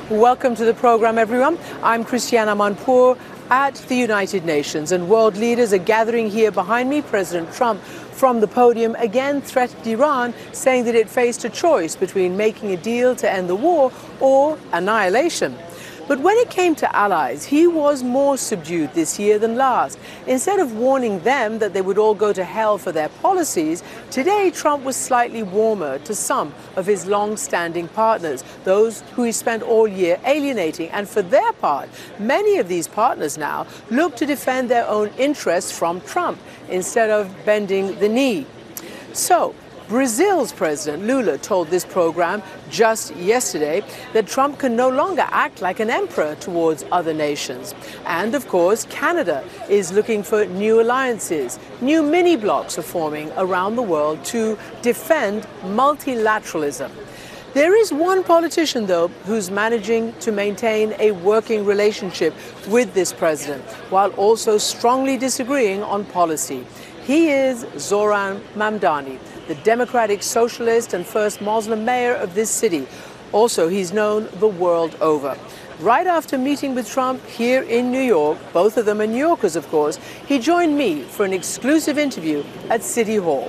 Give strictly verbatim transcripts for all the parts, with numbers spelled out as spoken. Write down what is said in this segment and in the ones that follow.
Welcome to the program, everyone. I'm Christiana Manpour at the United Nations, and world leaders are gathering here behind me. President Trump from the podium again threatened Iran, saying that it faced a choice between making a deal to end the war or annihilation. But when it came to allies, he was more subdued this year than last. Instead of warning them that they would all go to hell for their policies, today Trump was slightly warmer to some of his long-standing partners, those who he spent all year alienating. And for their part, many of these partners now look to defend their own interests from Trump instead of bending the knee. So, Brazil's President Lula told this program just yesterday that Trump can no longer act like an emperor towards other nations. And of course, Canada is looking for new alliances. New mini blocs are forming around the world to defend multilateralism. There is one politician, though, who's managing to maintain a working relationship with this president, while also strongly disagreeing on policy. He is Zoran Mamdani, the Democratic Socialist and first Muslim mayor of this city. Also, he's known the world over. Right after meeting with Trump here in New York, both of them are New Yorkers, of course, he joined me for an exclusive interview at City Hall.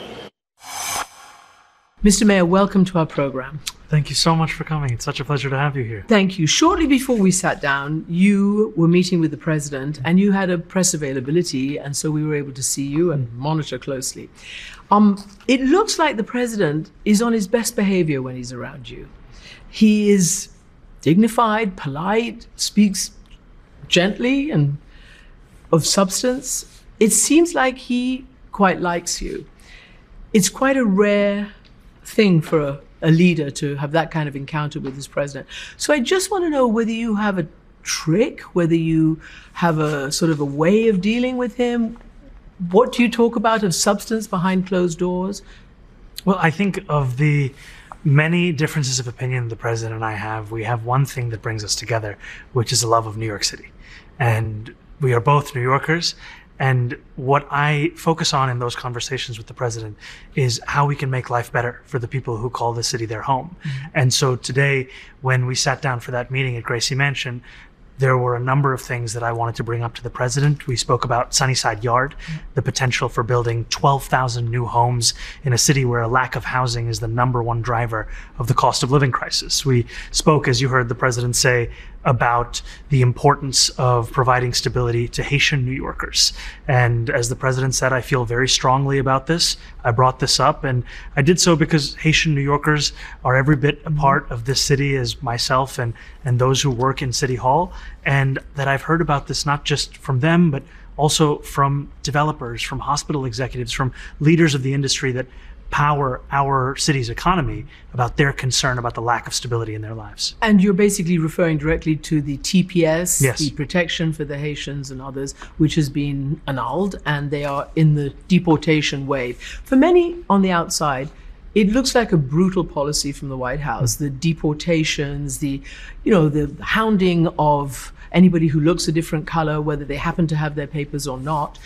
Mister Mayor, welcome to our program. Thank you so much for coming. It's such a pleasure to have you here. Thank you. Shortly before we sat down, you were meeting with the president and you had a press availability, and so we were able to see you and monitor closely. Um, it looks like the president is on his best behavior when he's around you. He is dignified, polite, speaks gently and of substance. It seems like he quite likes you. It's quite a rare thing for a a leader to have that kind of encounter with his president. So I just want to know whether you have a trick, whether you have a sort of a way of dealing with him. What do you talk about of substance behind closed doors? Well, I think of the many differences of opinion the president and I have, we have one thing that brings us together, which is a love of New York City. And we are both New Yorkers. And what I focus on in those conversations with the president is how we can make life better for the people who call the city their home. Mm-hmm. And so today, when we sat down for that meeting at Gracie Mansion, there were a number of things that I wanted to bring up to the president. We spoke about Sunnyside Yard, mm-hmm. the potential for building twelve thousand new homes in a city where a lack of housing is the number one driver of the cost of living crisis. We spoke, as you heard the president say, about the importance of providing stability to Haitian New Yorkers. And as the president said, I feel very strongly about this. I brought this up, and I did so because Haitian New Yorkers are every bit a part of this city as myself and, and those who work in City Hall, and that I've heard about this not just from them, but also from developers, from hospital executives, from leaders of the industry that power our city's economy, about their concern about the lack of stability in their lives. And you're basically referring directly to the T P S, yes. the protection for the Haitians and others, which has been annulled, and they are in the deportation wave. For many on the outside, it looks like a brutal policy from the White House, the deportations, the, you know, the hounding of anybody who looks a different color, whether they happen to have their papers or not.